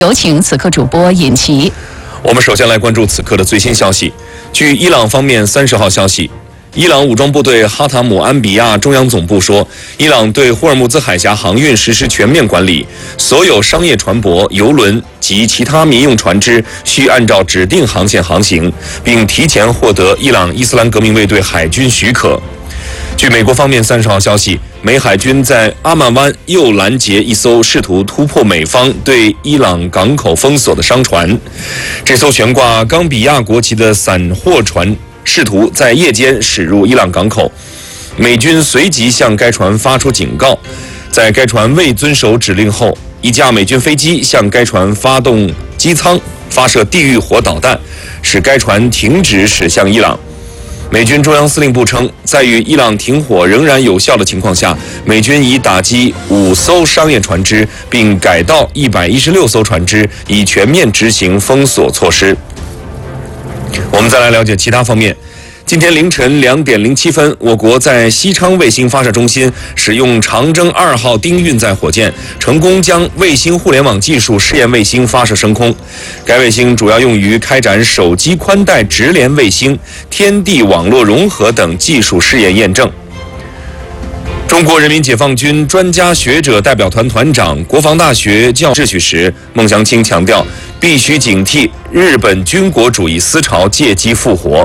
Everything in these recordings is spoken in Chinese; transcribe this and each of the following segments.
有请此刻主播尹奇。 我们首先来关注此刻的最新消息。据伊朗方面30号消息，伊朗武装部队哈塔姆安比亚中央总部说，伊朗对霍尔木兹海峡航运实施全面管理，所有商业船舶、邮轮及其他民用船只需按照指定航线航行，并提前获得伊朗伊斯兰革命卫队海军许可。据美国方面30号消息，美海军在阿曼湾又拦截一艘试图突破美方对伊朗港口封锁的商船。这艘悬挂冈比亚国旗的散货船试图在夜间驶入伊朗港口，美军随即向该船发出警告。在该船未遵守指令后，一架美军飞机向该船发动机舱发射地狱火导弹，使该船停止驶向伊朗。美军中央司令部称，在与伊朗停火仍然有效的情况下，美军已打击5艘商业船只，并改道116艘船只，以全面执行封锁措施。我们再来了解其他方面。今天凌晨2点07分，我国在西昌卫星发射中心使用长征2号丁运载火箭，成功将卫星互联网技术试验卫星发射升空。该卫星主要用于开展手机宽带直连卫星、天地网络融合等技术试验验证。中国人民解放军专家学者代表团团长、国防大学教秩序时，孟祥青强调，必须警惕日本军国主义思潮借机复活。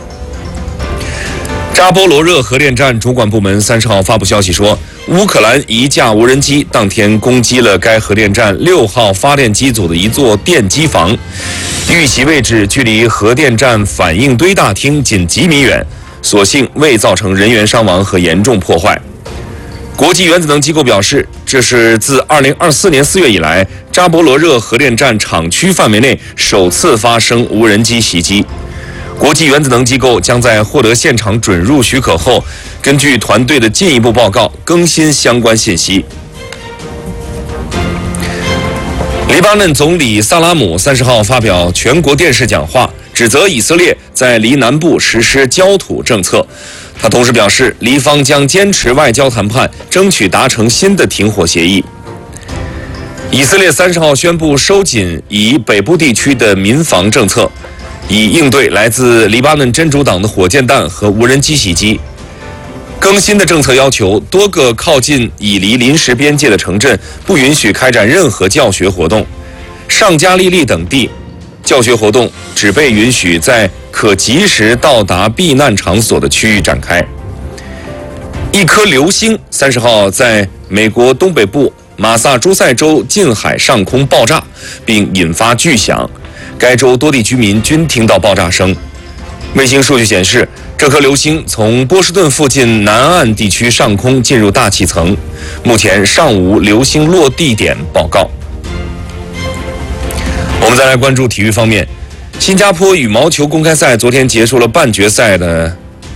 扎波罗热核电站主管部门30号发布消息说，乌克兰一架无人机当天攻击了该核电站6号发电机组的一座电机房，遇袭位置距离核电站反应堆大厅仅几米远，所幸未造成人员伤亡和严重破坏。国际原子能机构表示，这是自2024年4月以来，扎波罗热核电站厂区范围内首次发生无人机袭击。国际原子能机构将在获得现场准入许可后，根据团队的进一步报告更新相关信息。黎巴嫩总理萨拉姆30号发表全国电视讲话，指责以色列在黎南部实施焦土政策。他同时表示，黎方将坚持外交谈判，争取达成新的停火协议。以色列30号宣布收紧以北部地区的民防政策，以应对来自黎巴嫩真主党的火箭弹和无人机袭击。更新的政策要求，多个靠近以黎临时边界的城镇不允许开展任何教学活动，上加利利等地教学活动只被允许在可及时到达避难场所的区域展开。一颗流星30号在美国东北部马萨诸塞州近海上空爆炸，并引发巨响。该州多地居民均听到爆炸声。卫星数据显示，这颗流星从波士顿附近南岸地区上空进入大气层，目前尚无流星落地点报告。我们再来关注体育方面，新加坡羽毛球公开赛昨天结束了半决赛的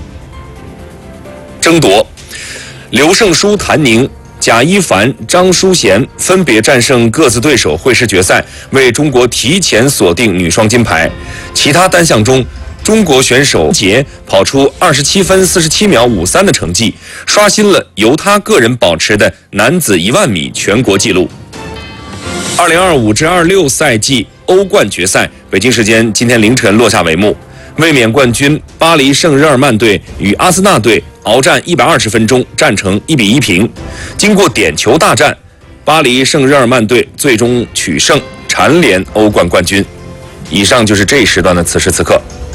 争夺，刘胜书、谭宁、贾一凡、张淑娴分别战胜各自对手，会师决赛，为中国提前锁定女双金牌。其他单项中，中国选手杰跑出27分47秒53的成绩，刷新了由他个人保持的男子10000米全国纪录。2025至26赛季欧冠决赛，北京时间今天凌晨落下帷幕。卫冕冠军巴黎圣日耳曼队与阿森纳队鏖战120分钟，战成1-1平。经过点球大战，巴黎圣日耳曼队最终取胜，蝉联欧冠冠军。以上就是这一时段的此时此刻。